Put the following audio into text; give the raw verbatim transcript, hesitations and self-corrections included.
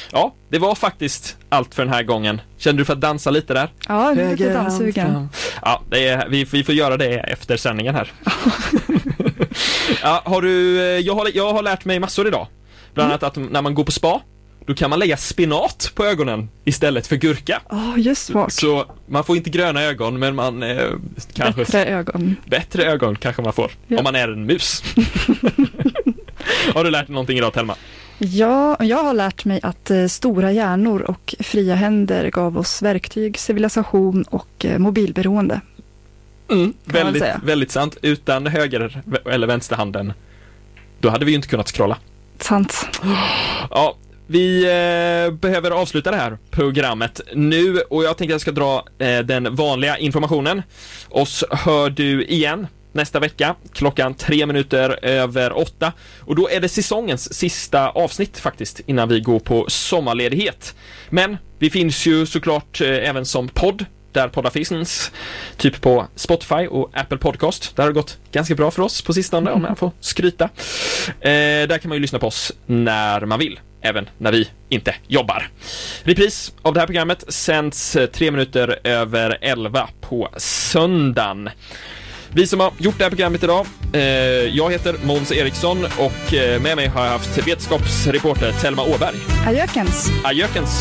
Ja, det var faktiskt allt för den här gången. Kände du för att dansa lite där? Ja, jag är lite danssugen. Ja, det är, vi, vi får göra det efter sändningen här. Ja, har du, jag, har, jag har lärt mig massor idag. Bland annat att när man går på spa, då kan man lägga spinat på ögonen istället för gurka. Ja, oh, just smart. Så man får inte gröna ögon, men man eh, kanske... Bättre ögon. Bättre ögon kanske man får, ja. Om man är en mus. Har du lärt dig någonting idag, Telma? Ja, jag har lärt mig att eh, stora hjärnor och fria händer gav oss verktyg, civilisation och eh, mobilberoende. Mm, väldigt, väldigt sant. Utan höger eller vänsterhanden, då hade vi ju inte kunnat scrolla. Sant. Ja, vi eh, behöver avsluta det här programmet nu, och jag tänkte att jag ska dra eh, den vanliga informationen. Oss hör du igen nästa vecka klockan tre minuter över åtta, och då är det säsongens sista avsnitt faktiskt innan vi går på sommarledighet. Men vi finns ju såklart eh, även som podd där poddar finns, typ på Spotify och Apple Podcast. Där har det gått ganska bra för oss på sistone, om jag får skryta. Eh, där kan man ju lyssna på oss när man vill, även när vi inte jobbar. Repris av det här programmet sänds tre minuter över elva på söndagen. Vi som har gjort det här programmet idag, eh, jag heter Måns Eriksson, och eh, med mig har jag haft vetenskapsreporter Telma Åberg. Adjökens. Adjökens.